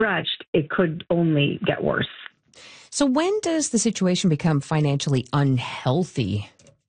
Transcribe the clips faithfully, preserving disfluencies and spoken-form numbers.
stretched, it could only get worse. So when does the situation become financially unhealthy?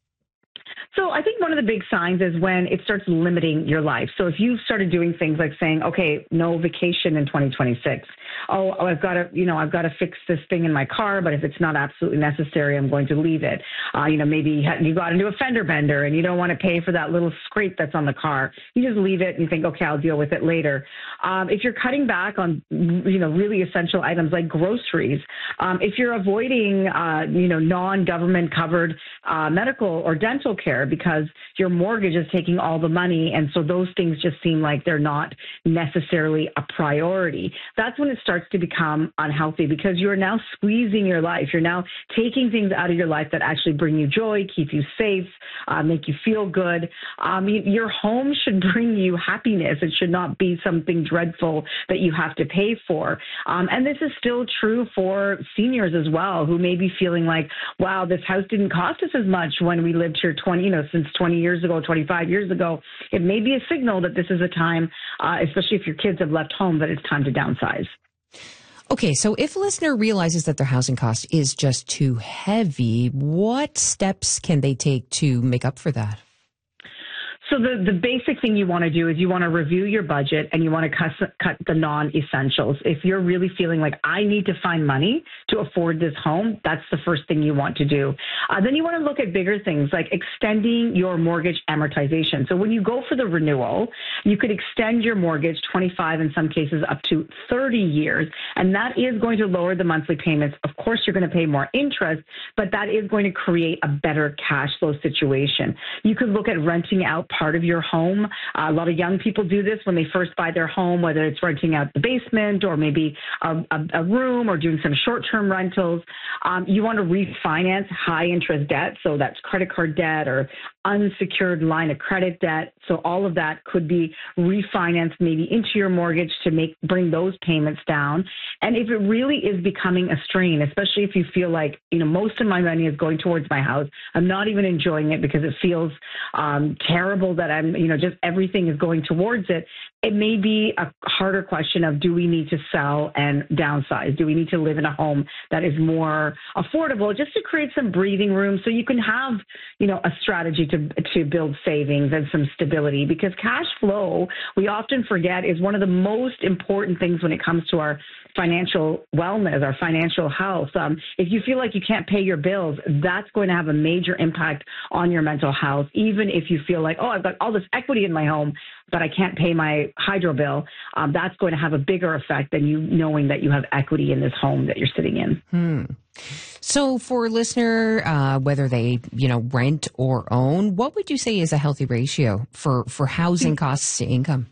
So I think one of the big signs is when it starts limiting your life. So if you've started doing things like saying, okay, no vacation in twenty twenty-six. Oh, oh I've got to, you know, I've got to fix this thing in my car, but if it's not absolutely necessary, I'm going to leave it. Uh, you know, maybe you got into a fender bender and you don't want to pay for that little scrape that's on the car. You just leave it and you think, okay, I'll deal with it later. Um, if you're cutting back on, you know, really essential items like groceries, um, if you're avoiding, uh, you know, non-government covered uh, medical or dental care, because your mortgage is taking all the money. And so those things just seem like they're not necessarily a priority. That's when it starts to become unhealthy, because you're now squeezing your life. You're now taking things out of your life that actually bring you joy, keep you safe, uh, make you feel good. Um, your home should bring you happiness. It should not be something dreadful that you have to pay for. Um, and this is still true for seniors as well, who may be feeling like, wow, this house didn't cost us as much when we lived here twenty, you know, since twenty years ago, twenty-five years ago. It may be a signal that this is a time, uh, especially if your kids have left home, that it's time to downsize. Okay, so if a listener realizes that their housing cost is just too heavy, what steps can they take to make up for that? So the, the basic thing you want to do is you want to review your budget and you want to cut, cut the non-essentials. If you're really feeling like I need to find money to afford this home, that's the first thing you want to do. Uh, then you want to look at bigger things like extending your mortgage amortization. So when you go for the renewal, you could extend your mortgage twenty-five, in some cases up to thirty years. And that is going to lower the monthly payments. Of course, you're going to pay more interest, but that is going to create a better cash flow situation. You could look at renting out part of your home. Uh, a lot of young people do this when they first buy their home, whether it's renting out the basement or maybe a, a, a room or doing some short-term rentals. Um, you want to refinance high-interest debt, so that's credit card debt or unsecured line of credit debt. So all of that could be refinanced maybe into your mortgage to make bring those payments down. And if it really is becoming a strain, especially if you feel like, you know, most of my money is going towards my house, I'm not even enjoying it because it feels um, terrible that I'm, you know, just everything is going towards it. It may be a harder question of, do we need to sell and downsize? Do we need to live in a home that is more affordable, just to create some breathing room so you can have, you know, a strategy to to build savings and some stability? Because cash flow, we often forget, is one of the most important things when it comes to our financial wellness, our financial health. Um, if you feel like you can't pay your bills, that's going to have a major impact on your mental health. Even if you feel like, oh, I've got all this equity in my home, but I can't pay my hydro bill, um, that's going to have a bigger effect than you knowing that you have equity in this home that you're sitting in. Hmm. So for a listener, uh, whether they, you know, rent or own, what would you say is a healthy ratio for, for housing costs to income?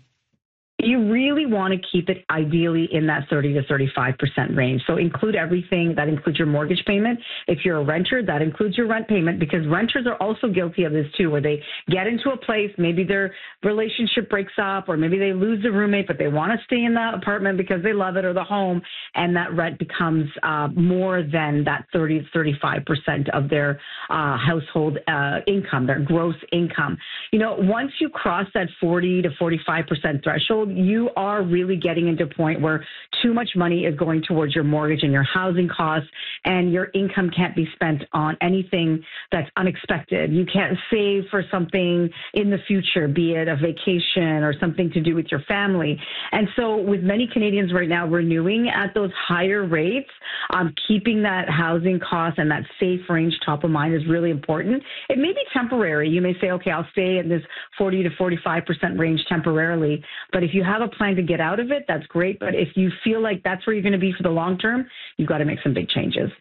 You really want to keep it ideally in that thirty to thirty-five percent range. So include everything. That includes your mortgage payment. If you're a renter, that includes your rent payment, because renters are also guilty of this too, where they get into a place, maybe their relationship breaks up, or maybe they lose a roommate, but they want to stay in that apartment because they love it, or the home, and that rent becomes uh, more than that thirty to thirty-five percent of their uh, household uh, income, their gross income. You know, once you cross that forty to forty-five percent threshold, you are really getting into a point where too much money is going towards your mortgage and your housing costs, and your income can't be spent on anything that's unexpected. You can't save for something in the future, be it a vacation or something to do with your family. And so with many Canadians right now renewing at those higher rates, um, keeping that housing cost and that safe range top of mind is really important. It may be temporary. You may say, okay, I'll stay in this forty to forty-five percent range temporarily, but if you have a plan to get out of it, that's great. But if you feel like that's where you're going to be for the long term, you've got to make some big changes.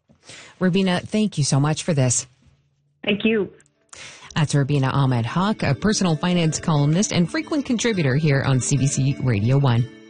Rubina, thank you so much for this. Thank you. That's Rubina Ahmed Haq, a personal finance columnist and frequent contributor here on C B C Radio one.